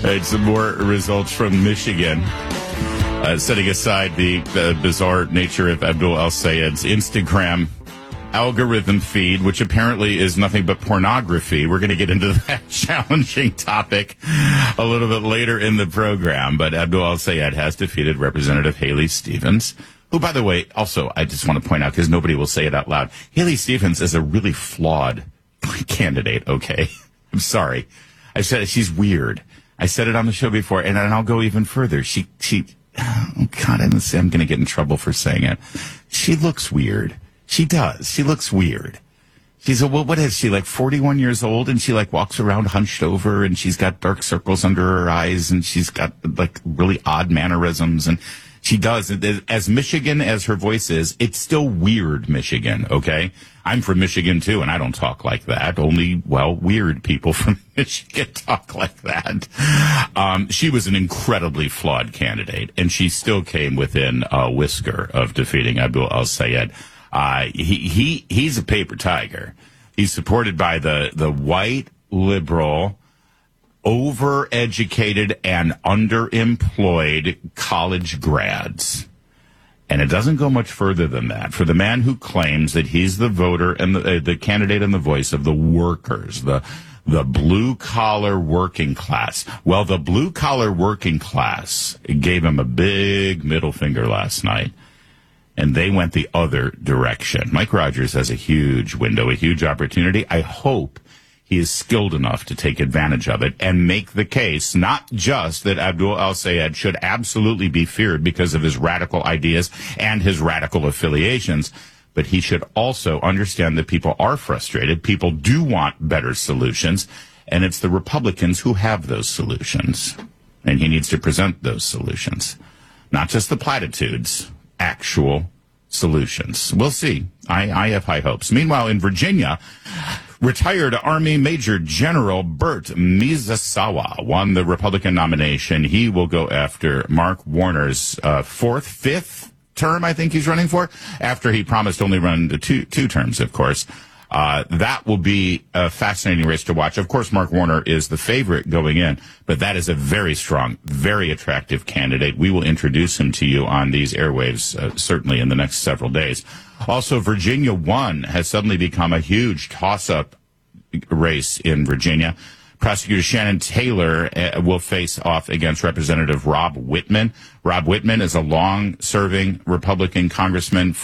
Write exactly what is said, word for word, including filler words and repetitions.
right, some more results from Michigan. Uh, setting aside the, the bizarre nature of Abdul El-Sayed's Instagram algorithm feed, which apparently is nothing but pornography. We're going to get into that challenging topic a little bit later in the program. But Abdul El-Sayed has defeated Representative Haley Stevens, who, by the way, also, I just want to point out, because nobody will say it out loud, Haley Stevens is a really flawed candidate, okay? I'm sorry. I said she's weird. I said it on the show before, and I'll go even further. She, she, oh God, I'm, I'm going to get in trouble for saying it. She looks weird. She does. She looks weird. She's a, well, what is she, like forty-one years old, and she like walks around hunched over, and she's got dark circles under her eyes, and she's got like really odd mannerisms, and she does. As Michigan as her voice is, it's still weird Michigan, okay? I'm from Michigan, too, and I don't talk like that. Only, well, weird people from Michigan talk like that. Um, she was an incredibly flawed candidate, and she still came within a whisker of defeating Abdul El-Sayed. Uh, he, he, he's a paper tiger. He's supported by the, the white, liberal, overeducated and underemployed college grads. And it doesn't go much further than that. For the man who claims that he's the voter and the, uh, the candidate and the voice of the workers, the the blue-collar working class. Well, the blue-collar working class gave him a big middle finger last night, and they went the other direction. Mike Rogers has a huge window, a huge opportunity. I hope he is skilled enough to take advantage of it and make the case, not just that Abdul El-Sayed should absolutely be feared because of his radical ideas and his radical affiliations, but he should also understand that people are frustrated. People do want better solutions, and it's the Republicans who have those solutions. And he needs to present those solutions, not just the platitudes, actual solutions. We'll see. I, I have high hopes. Meanwhile, in Virginia, retired Army Major General Burt Miyazawa won the Republican nomination. He will go after Mark Warner's uh, fourth, fifth term, I think he's running for, after he promised only run the two, two terms, of course. Uh, that will be a fascinating race to watch. Of course, Mark Warner is the favorite going in, but that is a very strong, very attractive candidate. We will introduce him to you on these airwaves, uh, certainly in the next several days. Also, Virginia one has suddenly become a huge toss-up race in Virginia. Prosecutor Shannon Taylor uh, will face off against Representative Rob Wittman. Rob Wittman is a long-serving Republican congressman